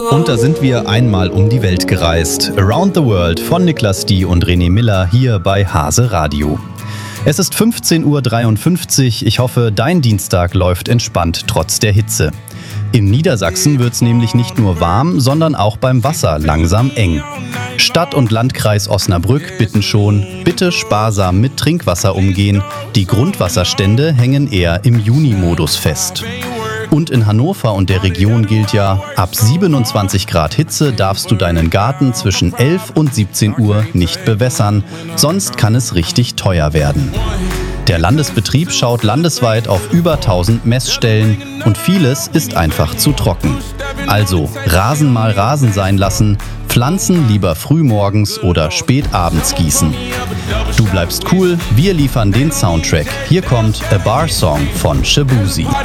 Und da sind wir einmal um die Welt gereist. Around the World von Niklas Die und René Miller hier bei Hase Radio. Es ist 15:53 Uhr. Ich hoffe, dein Dienstag läuft entspannt trotz der Hitze. In Niedersachsen wird's nämlich nicht nur warm, sondern auch beim Wasser langsam eng. Stadt- und Landkreis Osnabrück bitten schon, bitte sparsam mit Trinkwasser umgehen. Die Grundwasserstände hängen eher im Juni-Modus fest. Und in Hannover und der Region gilt ja, ab 27 Grad Hitze darfst du deinen Garten zwischen 11 und 17 Uhr nicht bewässern, sonst kann es richtig teuer werden. Der Landesbetrieb schaut landesweit auf über 1000 Messstellen und vieles ist einfach zu trocken. Also Rasen mal Rasen sein lassen, Pflanzen lieber frühmorgens oder spät abends gießen. Du bleibst cool, wir liefern den Soundtrack. Hier kommt A Bar Song von Shaboozey.